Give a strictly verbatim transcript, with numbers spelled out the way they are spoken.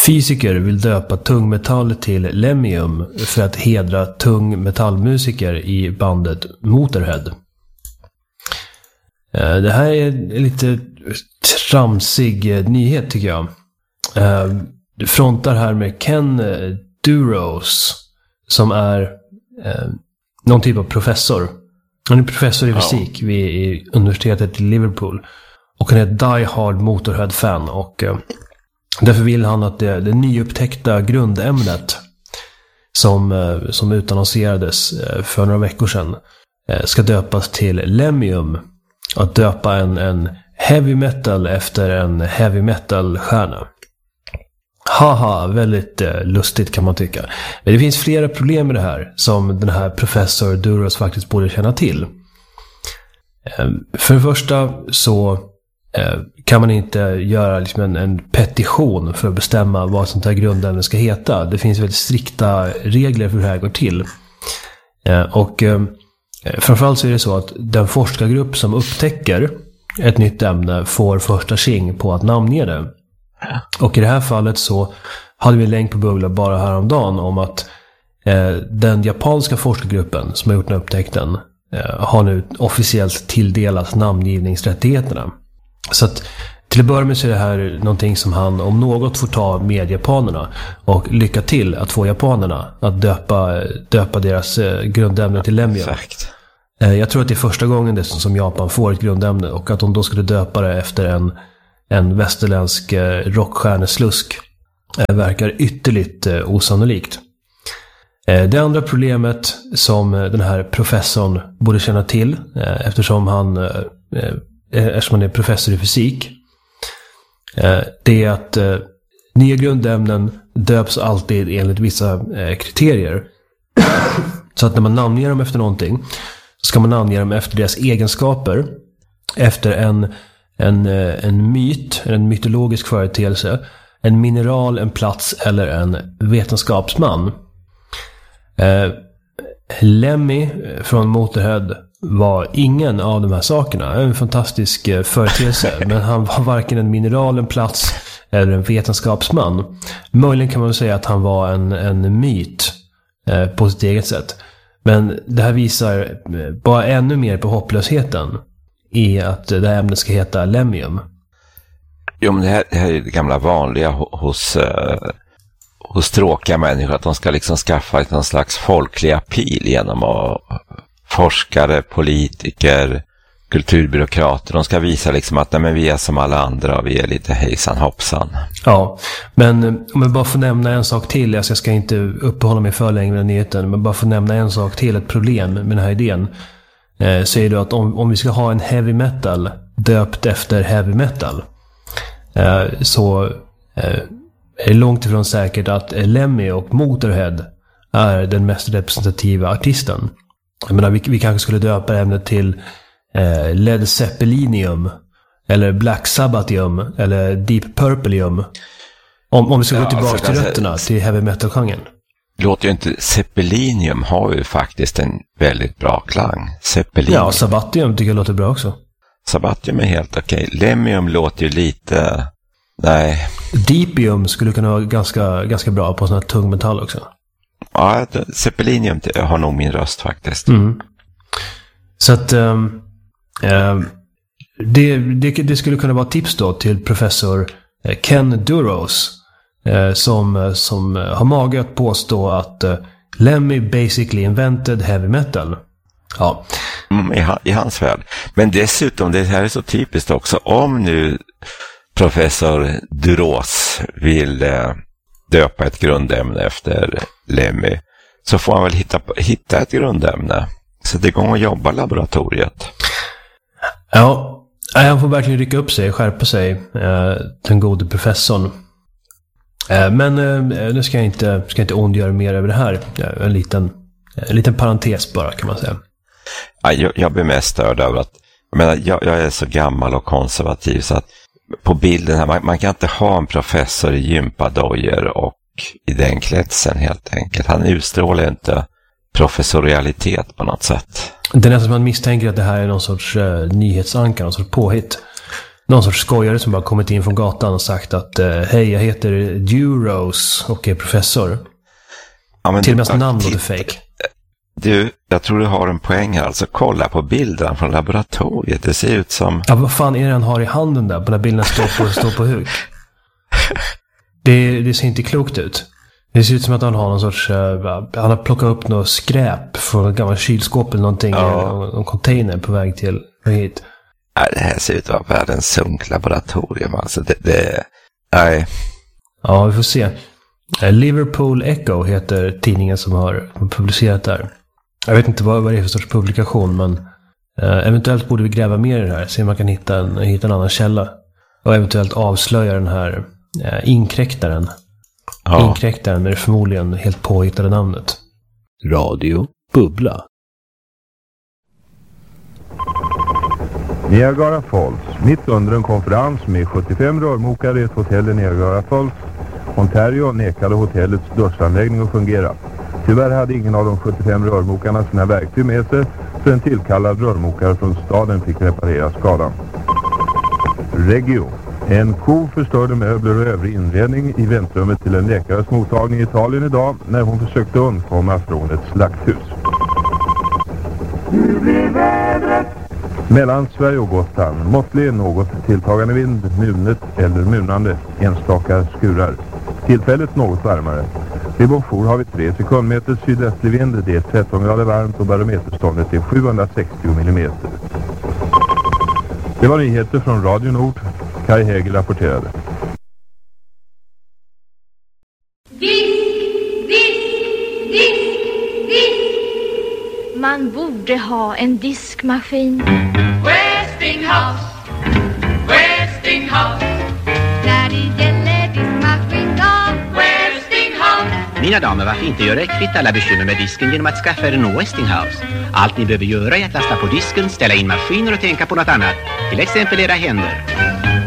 fysiker vill döpa tungmetall till Lemmium för att hedra tungmetallmusiker i bandet Motorhead. Det här är lite tramsig nyhet tycker jag. Du frontar här med Ken Duros som är eh, någon typ av professor. Han är professor i fysik vid i universitetet i Liverpool. Och han är ett die-hard Motorhead-fan. Och eh, därför vill han att det, det nyupptäckta grundämnet som, eh, som utannonserades eh, för några veckor sedan eh, ska döpas till Lemmium. Att döpa en, en heavy metal efter en heavy metal-stjärna. Haha, väldigt eh, lustigt kan man tycka. Men det finns flera problem med det här som den här professor Duros faktiskt borde känna till. Eh, för det första så eh, kan man inte göra liksom en, en petition för att bestämma vad sånt här grundämne ska heta. Det finns väldigt strikta regler för hur det här går till. Eh, och eh, framförallt så är det så att den forskargrupp som upptäcker ett nytt ämne får första tjing på att namnge det. Och i det här fallet så hade vi en länk på Bubbla bara häromdagen om att eh, den japanska forskargruppen som har gjort den upptäckten eh, har nu officiellt tilldelat namngivningsrättigheterna. Så att till att börja med så är det här någonting som han om något får ta med japanerna och lycka till att få japanerna att döpa, döpa deras eh, grundämne till Lemmium. Exakt. Eh, jag tror att det är första gången det som Japan får ett grundämne och att de då skulle döpa det efter en En västerländsk rockstjärneslusk verkar ytterligt osannolikt. Det andra problemet som den här professorn borde känna till, eftersom han, eftersom han är professor i fysik, det är att nya grundämnen döps alltid enligt vissa kriterier. Så att när man namnger dem efter någonting så ska man namnge dem efter deras egenskaper, efter en En, en myt, en mytologisk företeelse, en mineral, en plats eller en vetenskapsman. Eh, Lemmy från Motorhead var ingen av de här sakerna. En fantastisk företeelse, men han var varken en mineral, en plats eller en vetenskapsman. Möjligen kan man säga att han var en, en myt eh, på sitt eget sätt. Men det här visar bara ännu mer på hopplösheten i att det här ämnet ska heta Lemmium. Jo, men det här, det här är det gamla vanliga hos, uh, hos tråkiga människor, att de ska liksom skaffa någon slags folklig appeal genom att forskare, politiker, kulturbyråkrater, de ska visa liksom att nej, men vi är som alla andra och vi är lite hejsan hoppsan. Ja, men om jag bara får nämna en sak till, jag ska inte uppehålla mig för länge med den nyheten, men bara få nämna en sak till, ett problem med den här idén. Eh, säger du att om, om vi ska ha en heavy metal döpt efter heavy metal eh, så eh, är det långt ifrån säkert att Lemmy och Motorhead är den mest representativa artisten. Jag menar, vi, vi kanske skulle döpa ämnet till eh, Led Zeppelinium eller Black Sabbathium eller Deep Purpleium. Om, om vi ska ja, gå tillbaka alltså, till rötterna, alltså, till heavy metal-genren. Låter ju inte, Zeppelinium har ju faktiskt en väldigt bra klang. Zeppelinium. Ja, Sabbathium tycker jag låter bra också. Sabbathium är helt okej. Lemmium låter ju lite, nej. Deepium skulle kunna vara ganska, ganska bra på sån här tung metall också. Ja, Zeppelinium har nog min röst faktiskt. Mm. Så att um, um, det, det, det skulle kunna vara tips då till professor Ken Duros. Som, som har mage att påstå att uh, Lemmy basically invented heavy metal. Ja. Mm, i, i hans värld. Men dessutom, det här är så typiskt också, om nu professor Duros vill uh, döpa ett grundämne efter Lemmy, så får han väl hitta, hitta ett grundämne. Så det går att jobba laboratoriet. Ja, han får verkligen rycka upp sig, skärpa sig, uh, den gode professorn. Men nu ska jag inte, ska jag inte ondgöra mer över det här. En liten, en liten parentes bara, kan man säga. Jag, jag blir mest störd över att jag, menar, jag, jag är så gammal och konservativ så att på bilden här, man, man kan inte ha en professor i gympadojor och i den klädseln helt enkelt. Han utstrålar inte professorialitet på något sätt. Det är nästan som man misstänker att det här är någon sorts uh, nyhetsankar, någon sorts påhitt. någon sorts skojare som bara kommit in från gatan och sagt att uh, hej, jag heter Duros och är professor. Ja, men till och med hans namn låter fake. Du, jag tror du har en poäng här. Alltså kolla på bilden från laboratoriet. Det ser ut som... Ja, vad fan är det han har i handen där? På när bilden står på, står på huk. Det, det ser inte klokt ut. Det ser ut som att han har någon sorts... Uh, han har plockat upp något skräp från ett gammalt kylskåp eller någonting. Ja. En container på väg till hit. Nej, det här ser ut att vara världens sunklaboratorium. Alltså det... det nej. Ja, vi får se. Liverpool Echo heter tidningen som har publicerat där. Jag vet inte vad, vad det är för sorts publikation, men uh, eventuellt borde vi gräva mer i det här. Se om man kan hitta en, hitta en annan källa. Och eventuellt avslöja den här uh, inkräktaren. Ja. Inkräktaren är förmodligen helt påhittade namnet. Radio Bubbla. Niagara Falls, mitt under en konferens med sjuttiofem rörmokare i ett hotell i Niagara Falls. Ontario nekade hotellets dörrsanläggning att fungera. Tyvärr hade ingen av de sjuttiofem rörmokarna sina verktyg med sig, så en tillkallad rörmokare från staden fick reparera skadan. Regio. En ko förstörde möbler och övrig inredning i väntrummet till en läkares mottagning i Italien idag när hon försökte undkomma från ett slakthus. Nu blir vädret. Mellan Sverige och Gotland, måttlig något tilltagande vind, munet eller munande, enstaka skurar. Tillfället något varmare. Vid Bonjour har vi tre sekundmeter sydöstlig vind, det är tretton grader varmt och barometerståndet är sjuhundrasextio millimeter. Det var nyheter från Radio Nord. Kai Häger rapporterade. Disk, disk, disk, disk. Man borde ha en diskmaskin. Westinghouse, Westinghouse. När det gäller diskmaskin då Westinghouse. Mina damer, varför inte göra er kvitt alla bekymmer med disken genom att skaffa er en Westinghouse? Allt ni behöver göra är att lasta på disken, ställa in maskiner och tänka på något annat. Till exempel era händer.